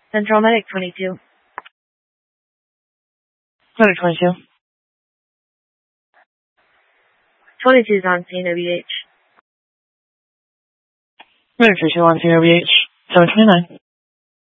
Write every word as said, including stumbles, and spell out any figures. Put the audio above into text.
Central Medic twenty-two. Medic twenty-two. twenty-two is on scene, O B H. Medic twenty-two on scene, O B H. seven twenty-nine.